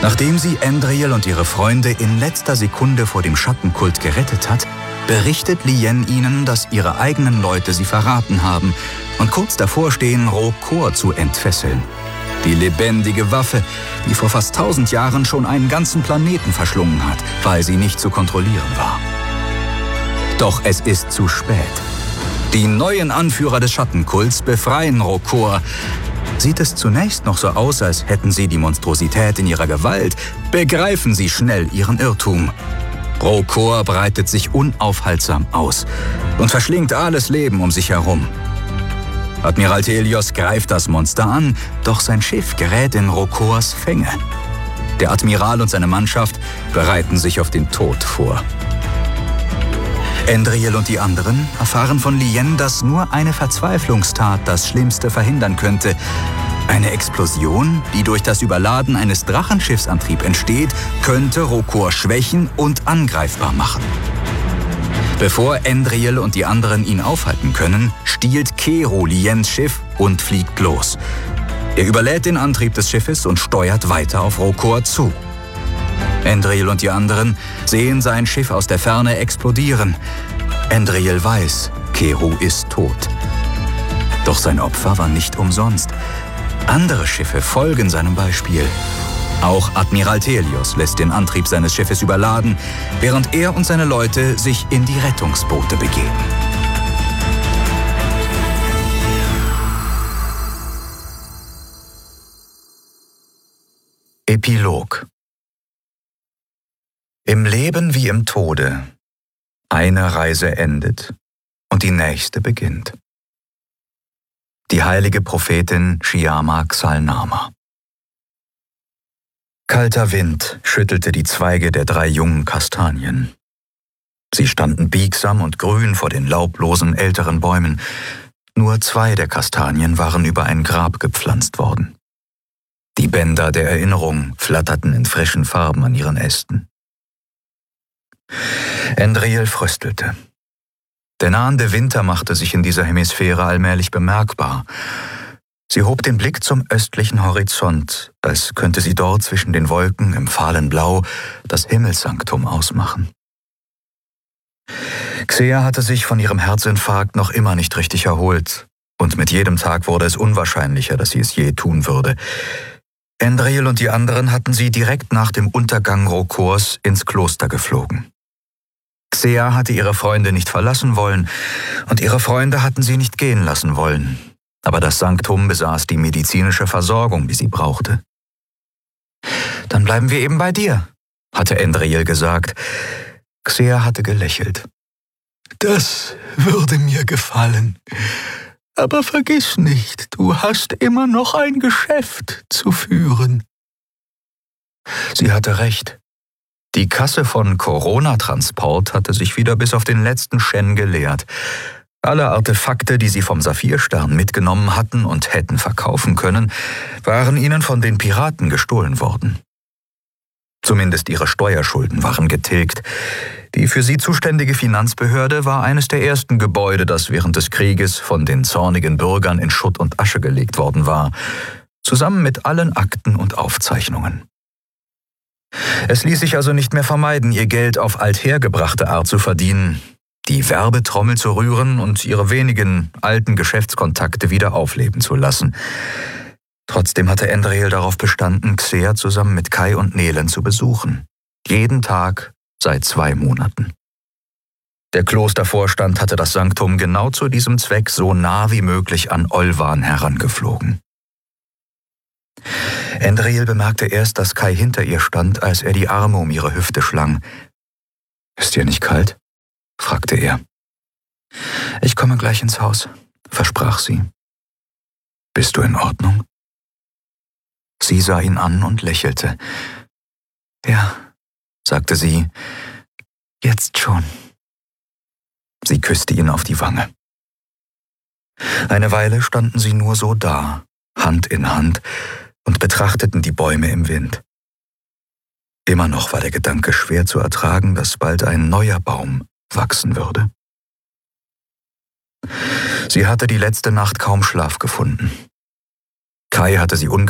Nachdem sie Andriel und ihre Freunde in letzter Sekunde vor dem Schattenkult gerettet hat, berichtet Lien ihnen, dass ihre eigenen Leute sie verraten haben und kurz davor stehen, Rokor zu entfesseln. Die lebendige Waffe, die vor fast 1000 Jahren schon einen ganzen Planeten verschlungen hat, weil sie nicht zu kontrollieren war. Doch es ist zu spät. Die neuen Anführer des Schattenkults befreien Rokor. Sieht es zunächst noch so aus, als hätten sie die Monstrosität in ihrer Gewalt, begreifen sie schnell ihren Irrtum. Rokor breitet sich unaufhaltsam aus und verschlingt alles Leben um sich herum. Admiral Thelios greift das Monster an, doch sein Schiff gerät in Rokors Fänge. Der Admiral und seine Mannschaft bereiten sich auf den Tod vor. Andriel und die anderen erfahren von Lien, dass nur eine Verzweiflungstat das Schlimmste verhindern könnte. Eine Explosion, die durch das Überladen eines Drachenschiffsantriebs entsteht, könnte Rokor schwächen und angreifbar machen. Bevor Andriel und die anderen ihn aufhalten können, stiehlt Kero Liens Schiff und fliegt los. Er überlädt den Antrieb des Schiffes und steuert weiter auf Rokor zu. Andriel und die anderen sehen sein Schiff aus der Ferne explodieren. Andriel weiß, Kero ist tot. Doch sein Opfer war nicht umsonst. Andere Schiffe folgen seinem Beispiel. Auch Admiral Thelios lässt den Antrieb seines Schiffes überladen, während er und seine Leute sich in die Rettungsboote begeben. Epilog. Im Leben wie im Tode. Eine Reise endet und die nächste beginnt. Die heilige Prophetin Shyama Xalnama. Kalter Wind schüttelte die Zweige der 3 jungen Kastanien. Sie standen biegsam und grün vor den laublosen älteren Bäumen. Nur 2 der Kastanien waren über ein Grab gepflanzt worden. Die Bänder der Erinnerung flatterten in frischen Farben an ihren Ästen. Andriel fröstelte. Der nahende Winter machte sich in dieser Hemisphäre allmählich bemerkbar. Sie hob den Blick zum östlichen Horizont, als könnte sie dort zwischen den Wolken im fahlen Blau das Himmelssanktum ausmachen. Xea hatte sich von ihrem Herzinfarkt noch immer nicht richtig erholt, und mit jedem Tag wurde es unwahrscheinlicher, dass sie es je tun würde. Andriel und die anderen hatten sie direkt nach dem Untergang Rokors ins Kloster geflogen. Xea hatte ihre Freunde nicht verlassen wollen, und ihre Freunde hatten sie nicht gehen lassen wollen. Aber das Sanktum besaß die medizinische Versorgung, die sie brauchte. »Dann bleiben wir eben bei dir«, hatte Andriel gesagt. Xea hatte gelächelt. »Das würde mir gefallen. Aber vergiss nicht, du hast immer noch ein Geschäft zu führen.« Sie hatte recht. Die Kasse von Corona-Transport hatte sich wieder bis auf den letzten Shen geleert. Alle Artefakte, die sie vom Saphirstern mitgenommen hatten und hätten verkaufen können, waren ihnen von den Piraten gestohlen worden. Zumindest ihre Steuerschulden waren getilgt. Die für sie zuständige Finanzbehörde war eines der ersten Gebäude, das während des Krieges von den zornigen Bürgern in Schutt und Asche gelegt worden war, zusammen mit allen Akten und Aufzeichnungen. Es ließ sich also nicht mehr vermeiden, ihr Geld auf althergebrachte Art zu verdienen, die Werbetrommel zu rühren und ihre wenigen alten Geschäftskontakte wieder aufleben zu lassen. Trotzdem hatte Andriel darauf bestanden, Xea zusammen mit Kai und Nelen zu besuchen. Jeden Tag seit 2 Monaten. Der Klostervorstand hatte das Sanktum genau zu diesem Zweck so nah wie möglich an Olvan herangeflogen. Andriel bemerkte erst, dass Kai hinter ihr stand, als er die Arme um ihre Hüfte schlang. »Ist dir nicht kalt?« fragte er. »Ich komme gleich ins Haus«, versprach sie. »Bist du in Ordnung?« Sie sah ihn an und lächelte. »Ja«, sagte sie, »jetzt schon.« Sie küsste ihn auf die Wange. Eine Weile standen sie nur so da, Hand in Hand, und betrachteten die Bäume im Wind. Immer noch war der Gedanke schwer zu ertragen, dass bald ein neuer Baum wachsen würde. Sie hatte die letzte Nacht kaum Schlaf gefunden. Kai hatte sie